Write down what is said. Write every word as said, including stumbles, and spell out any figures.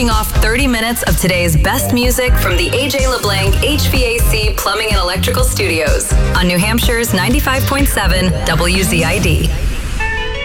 kicking off thirty minutes of today's best music from the A J LeBlanc H V A C Plumbing and Electrical Studios on New Hampshire's ninety-five point seven W Z I D.